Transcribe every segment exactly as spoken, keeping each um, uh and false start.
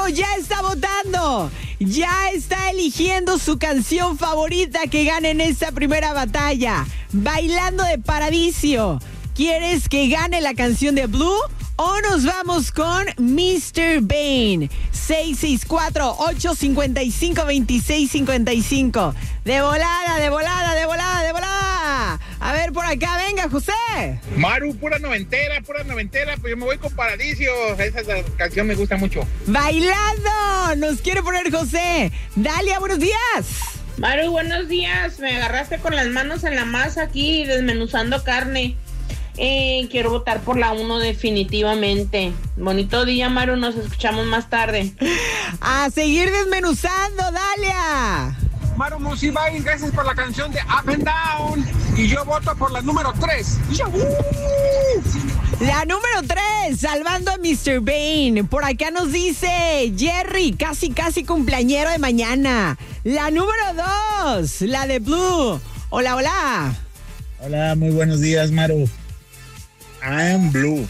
público ya está votando. Ya está eligiendo su canción favorita que gane en esta primera batalla. Bailando de Paradiso. ¿Quieres que gane la canción de Blue? ¿O nos vamos con mister Bane? seis seis cuatro, ocho cinco cinco, dos seis cinco cinco. De volada, de volada, de volada, de volada. A ver, por acá, venga, José. Maru, pura noventera, pura noventera. Pues yo me voy con Paradiso. Esa canción me gusta mucho. Bailando, nos quiere poner José. Dalia, buenos días. Maru, buenos días. Me agarraste con las manos en la masa aquí desmenuzando carne. Eh, quiero votar por la uno definitivamente. Bonito día, Maru, nos escuchamos más tarde. A seguir desmenuzando, Dalia. Maru Musibain, gracias por la canción de Up and Down. Y yo voto por la número tres. La número tres, salvando a mister Bane. Por acá nos dice Jerry, casi casi cumpleañero de mañana. La número dos, la de Blue. Hola, hola. Hola, muy buenos días, Maru. I am Blue.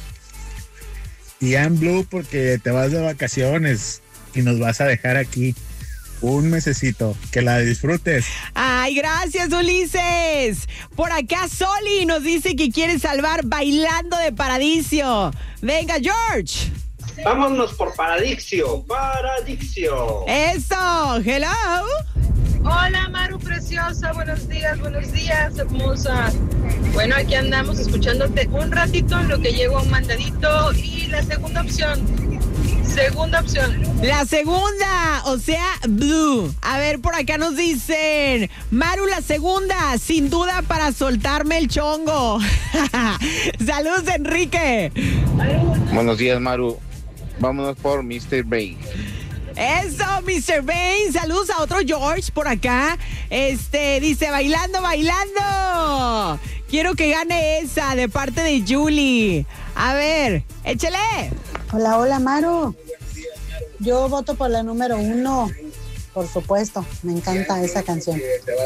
Y I am Blue porque te vas de vacaciones y nos vas a dejar aquí un mesecito. Que la disfrutes. Ay, gracias, Ulises. Por acá Soli nos dice que quiere salvar Bailando de Paradiso. Venga, George. Vámonos por Paradiso. Paradiso. Eso, hello. Hola, Maru preciosa, buenos días, buenos días, hermosa. Bueno, aquí andamos escuchándote un ratito en lo que llego a un mandadito. Y la segunda opción, segunda opción. La segunda, o sea, Blue. A ver, por acá nos dicen, Maru, la segunda, sin duda para soltarme el chongo. Saludos, Enrique. Buenos días, Maru. Vámonos por mister Bane. Eso, mister Bane. Saludos a otro George por acá. Este, dice, bailando, bailando. Quiero que gane esa de parte de Julie. A ver, échale. Hola, hola, Maru. Yo voto por la número uno. Por supuesto, me encanta esa canción.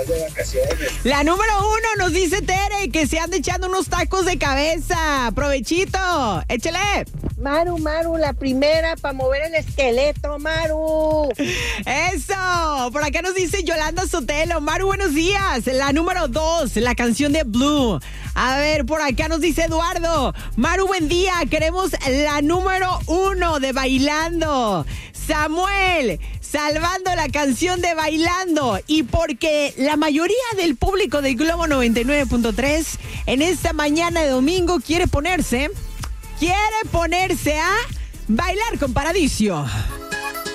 La número uno nos dice Tere que se anda echando unos tacos de cabeza. Provechito, échale. Maru, Maru, la primera para mover el esqueleto, Maru. Eso, por acá nos dice Yolanda Sotelo. Maru, buenos días. La número dos, la canción de Blue. A ver, por acá nos dice Eduardo. Maru, buen día. Queremos la número uno de Bailando. Samuel, salvando la canción de Bailando. Y porque la mayoría del público de Globo noventa y nueve punto tres en esta mañana de domingo quiere ponerse, quiere ponerse a bailar con Paradiso.